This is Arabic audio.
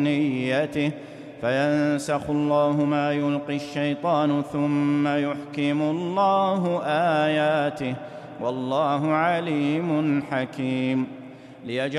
نيته فينسخ الله ما يلقي الشيطان ثم يحكم الله آياته والله عليم حكيم